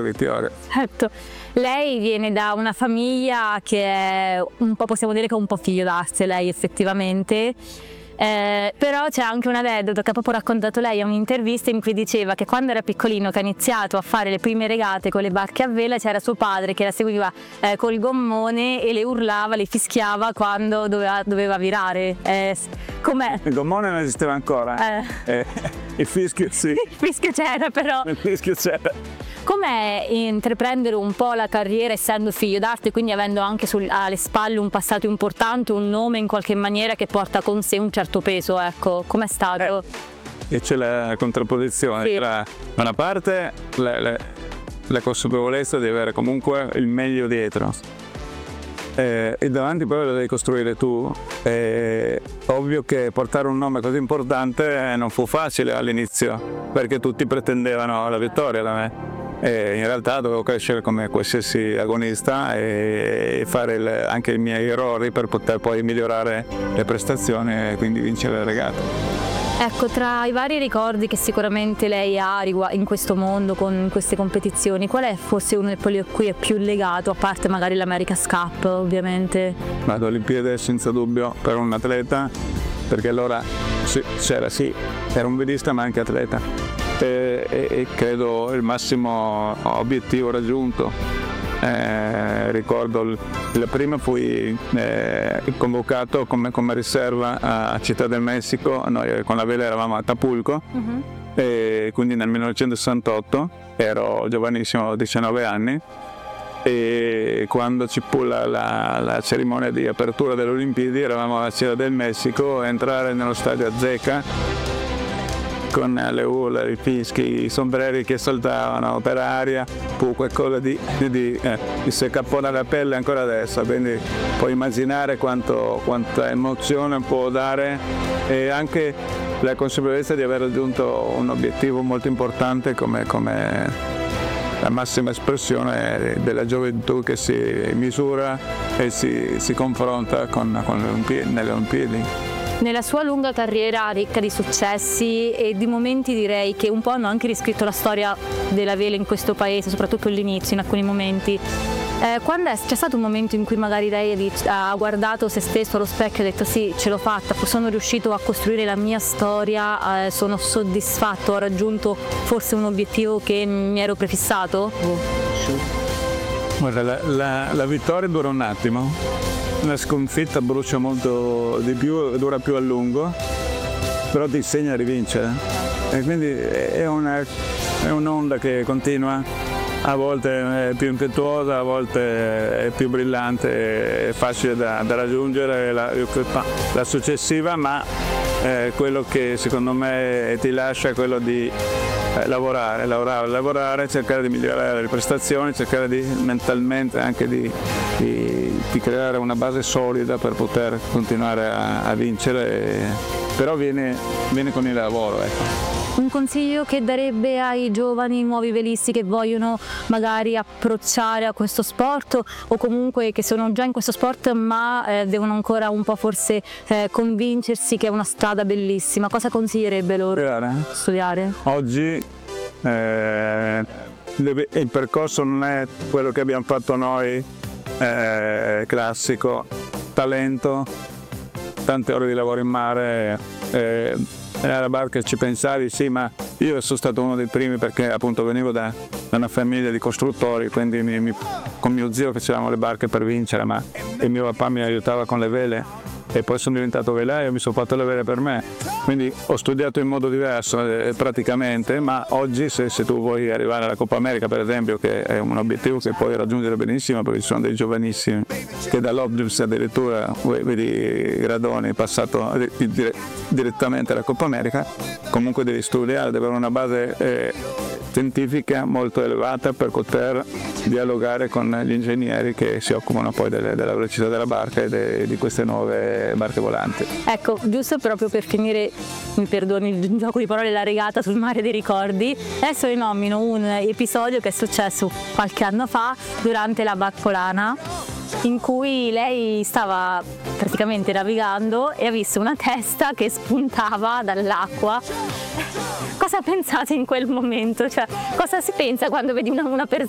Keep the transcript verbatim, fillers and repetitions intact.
Vittorio. Certo. Lei viene da una famiglia che è un po', possiamo dire che è un po' figlio d'arte, lei effettivamente. Eh, però c'è anche un aneddoto che ha proprio raccontato lei a un'intervista in cui diceva che quando era piccolino, che ha iniziato a fare le prime regate con le barche a vela, c'era suo padre che la seguiva eh, col gommone e le urlava, le fischiava quando doveva, doveva virare. Eh, com'è? Il gommone non esisteva ancora. Eh. Eh, il fischio sì. Il fischio c'era però. Il fischio c'era. Com'è intraprendere un po' la carriera essendo figlio d'arte, quindi avendo anche sul, alle spalle un passato importante, un nome in qualche maniera che porta con sé un certo peso, ecco, com'è stato? Eh, e c'è la contrapposizione sì. Tra da una parte la, la, la consapevolezza di avere comunque il meglio dietro eh, e davanti poi lo devi costruire tu. È ovvio che portare un nome così importante non fu facile all'inizio perché tutti pretendevano la vittoria da me. E in realtà dovevo crescere come qualsiasi agonista e fare il, anche i miei errori per poter poi migliorare le prestazioni e quindi vincere le regate. Ecco, tra i vari ricordi che sicuramente lei ha in questo mondo, con queste competizioni, qual è forse uno di quelli a cui è più legato, a parte magari l'America's Cup ovviamente? Vado Olimpiadi senza dubbio per un atleta, perché allora sì, c'era sì, era un velista ma anche atleta. E, e, e credo il massimo obiettivo raggiunto. Eh, ricordo l- la prima fui eh, convocato come, come riserva a Città del Messico, noi con la vela eravamo a Tapulco, uh-huh. E quindi nel millenovecentosessantotto ero giovanissimo, diciannove anni, e quando ci fu la, la, la cerimonia di apertura delle Olimpiadi eravamo alla Città del Messico a entrare nello stadio Azteca con le urla, i fischi, i sombreri che saltavano per aria, fu qualcosa di, di, eh, di si cappona la pelle ancora adesso, quindi puoi immaginare quanto, quanta emozione può dare e anche la consapevolezza di aver raggiunto un obiettivo molto importante come, come la massima espressione della gioventù che si misura e si, si confronta con, con le Olimpiadi, nelle Olimpiadi. Nella sua lunga carriera ricca di successi e di momenti direi che un po' hanno anche riscritto la storia della vela in questo paese, soprattutto all'inizio, in alcuni momenti. Eh, quando è, c'è stato un momento in cui magari lei ha guardato se stesso allo specchio e ha detto sì, ce l'ho fatta, sono riuscito a costruire la mia storia, eh, sono soddisfatto, ho raggiunto forse un obiettivo che mi ero prefissato? Guarda, la, la, la vittoria dura un attimo. Una sconfitta brucia molto di più, dura più a lungo, però ti insegna a rivincere. E quindi è, una, è un'onda che continua, a volte è più impetuosa, a volte è più brillante, è facile da, da raggiungere la, la successiva, ma eh, quello che secondo me ti lascia è quello di eh, lavorare, lavorare, lavorare, cercare di migliorare le prestazioni, cercare di mentalmente anche di, di, di creare una base solida per poter continuare a, a vincere, e, però viene, viene con il lavoro. Ecco. Un consiglio che darebbe ai giovani nuovi velisti che vogliono magari approcciare a questo sport o comunque che sono già in questo sport ma eh, devono ancora un po' forse eh, convincersi che è una strada bellissima, cosa consiglierebbe loro? Studiare. Studiare. Oggi eh, il percorso non è quello che abbiamo fatto noi, eh, classico, talento, tante ore di lavoro in mare. Eh, Alla barca ci pensavi, sì, ma io sono stato uno dei primi perché appunto venivo da, da una famiglia di costruttori, quindi mi, mi, con mio zio facevamo le barche per vincere, ma e mio papà mi aiutava con le vele e poi sono diventato velaio e mi sono fatto le vele per me, quindi ho studiato in modo diverso eh, praticamente, ma oggi se, se tu vuoi arrivare alla Coppa America per esempio, che è un obiettivo che puoi raggiungere benissimo perché ci sono dei giovanissimi che dall'Obdus addirittura vedi Gradoni passato dire, direttamente alla Coppa America, comunque devi studiare, devi avere una base eh, scientifica molto elevata per poter dialogare con gli ingegneri che si occupano poi delle, della velocità della barca e de, di queste nuove barche volanti. Ecco, giusto proprio per finire, mi perdoni il gioco di parole, la regata sul mare dei ricordi, adesso vi nomino un episodio che è successo qualche anno fa durante la Barcolana, in cui lei stava praticamente navigando e ha visto una testa che spuntava dall'acqua. Cosa pensate in quel momento? Cioè, cosa si pensa quando vedi una, una per,